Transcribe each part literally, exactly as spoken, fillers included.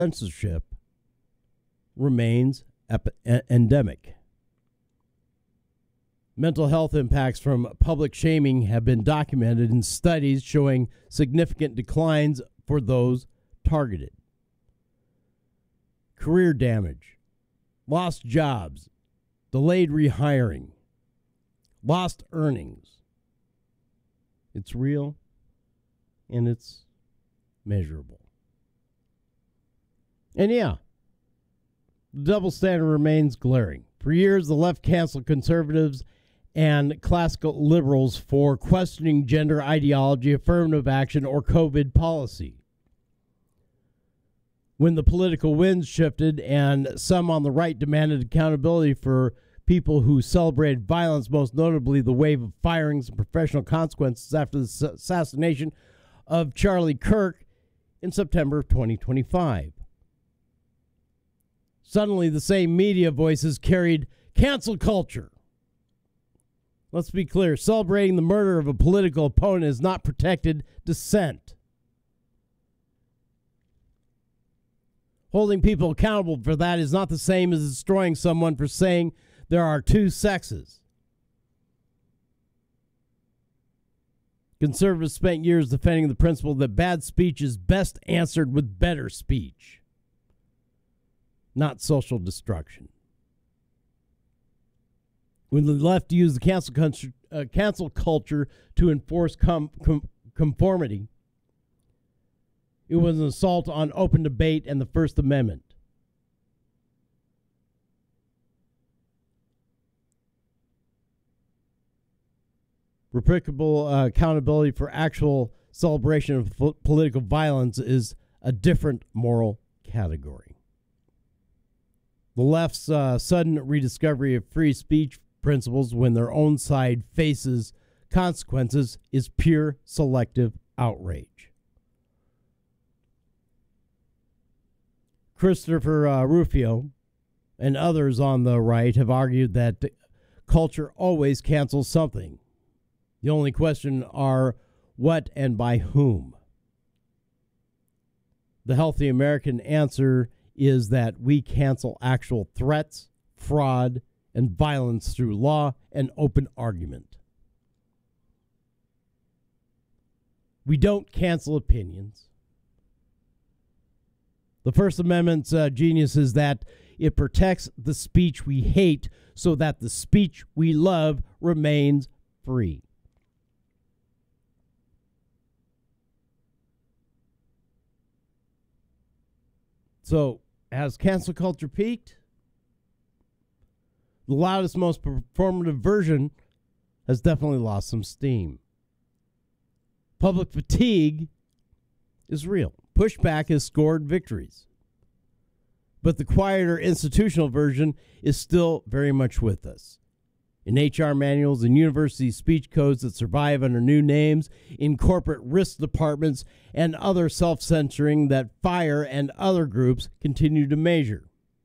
censorship remains ep- endemic. Mental health impacts from public shaming have been documented in studies showing significant declines for those targeted. Career damage, lost jobs, delayed rehiring, lost earnings. It's real and it's measurable. And yeah, the double standard remains glaring. For years, the left canceled conservatives and classical liberals for questioning gender ideology, affirmative action, or COVID policy. When the political winds shifted and some on the right demanded accountability for people who celebrated violence, most notably the wave of firings and professional consequences after the assassination of Charlie Kirk in September of twenty twenty-five. Suddenly, the same media voices carried cancel culture. Let's be clear, celebrating the murder of a political opponent is not protected dissent. Holding people accountable for that is not the same as destroying someone for saying there are two sexes. Conservatives spent years defending the principle that bad speech is best answered with better speech, not social destruction. When the left used the cancel, culture, uh, cancel culture to enforce com- com- conformity, it was an assault on open debate and the First Amendment. Replicable uh, accountability for actual celebration of po- political violence is a different moral category. The left's uh, sudden rediscovery of free speech principles when their own side faces consequences is pure selective outrage. Christopher uh, Rufio and others on the right have argued that culture always cancels something. The only question are what and by whom. The healthy American answer is that we cancel actual threats, fraud, and violence through law and open argument. We don't cancel opinions. The First Amendment's uh, genius is that it protects the speech we hate so that the speech we love remains free. So, has cancel culture peaked? The loudest, most performative version has definitely lost some steam. Public fatigue is real. Pushback has scored victories. But the quieter institutional version is still very much with us. In H R manuals and university speech codes that survive under new names, in corporate risk departments, and other self-censoring that FIRE and other groups continue to measure.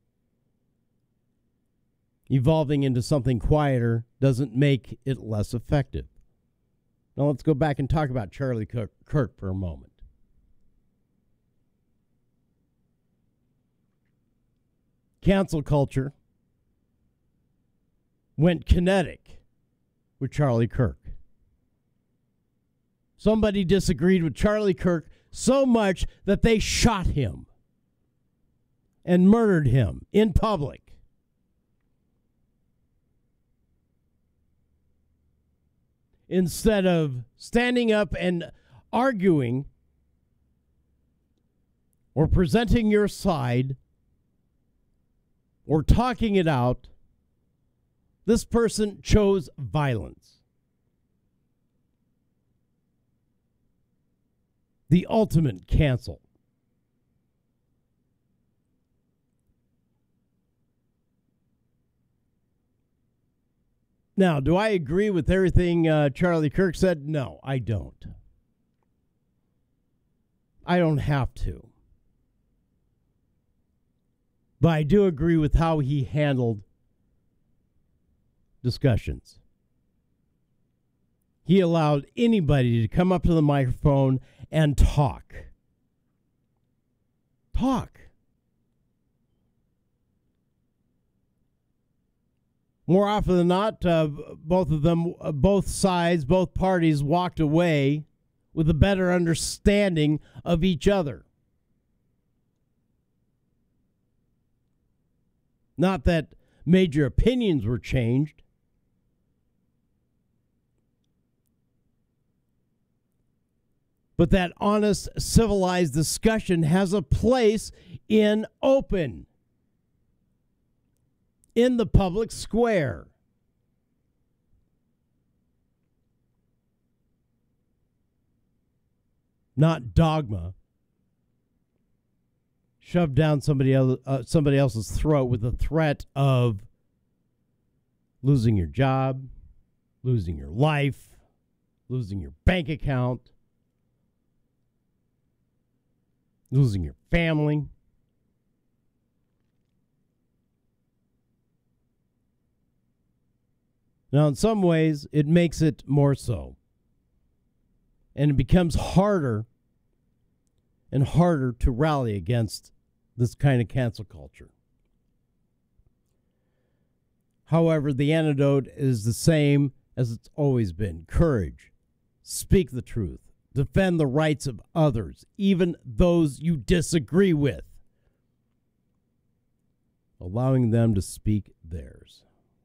Evolving into something quieter doesn't make it less effective. Now let's go back and talk about Charlie Kirk for a moment. Cancel culture went kinetic with Charlie Kirk. Somebody disagreed with Charlie Kirk so much that they shot him and murdered him in public. Instead of standing up and arguing or presenting your side or talking it out, this person chose violence. The ultimate cancel. Now, do I agree with everything uh, Charlie Kirk said? No, I don't. I don't have to. But I do agree with how he handled discussions. He allowed anybody to come up to the microphone and talk. Talk. More often than not, uh, both of them, uh, both sides, both parties walked away with a better understanding of each other. Not that major opinions were changed, but that honest, civilized discussion has a place in open, in the public square. Not dogma, shoved down somebody else, uh, somebody else's throat with the threat of losing your job, losing your life, losing your bank account, losing your family. Now, in some ways, it makes it more so. And it becomes harder and harder to rally against this kind of cancel culture. However, the antidote is the same as it's always been. Courage. Speak the truth. Defend the rights of others, even those you disagree with. Allowing them to speak theirs.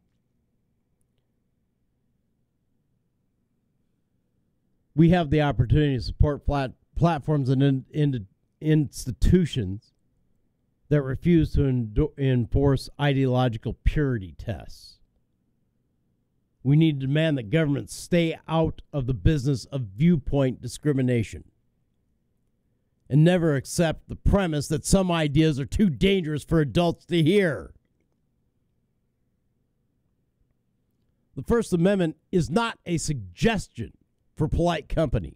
We have the opportunity to support plat- platforms and in, in, institutions that refuse to endo- enforce ideological purity tests. We need to demand that governments stay out of the business of viewpoint discrimination and never accept the premise that some ideas are too dangerous for adults to hear. The First Amendment is not a suggestion for polite company.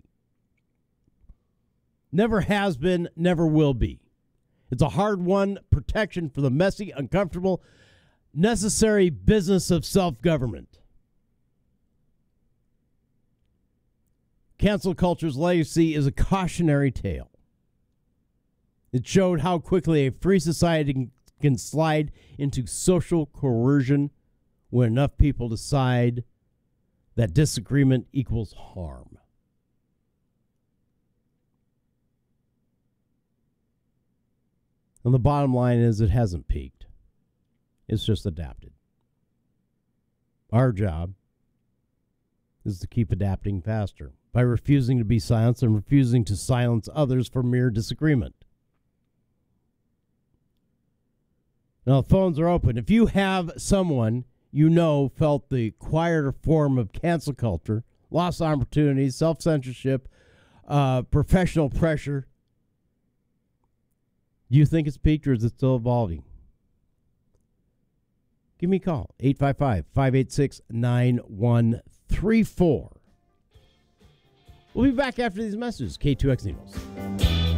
Never has been, never will be. It's a hard-won protection for the messy, uncomfortable, necessary business of self-government. Cancel culture's legacy is a cautionary tale. It showed how quickly a free society can slide into social coercion when enough people decide that disagreement equals harm. And the bottom line is it hasn't peaked. It's just adapted. Our job is to keep adapting faster by refusing to be silenced and refusing to silence others for mere disagreement. Now, the phones are open. If you have someone you know felt the quieter form of cancel culture, lost opportunities, self-censorship, uh, professional pressure, do you think it's peaked or is it still evolving? Give me a call, eight five five, five eight six, nine one three four. We'll be back after these messages. K two X News.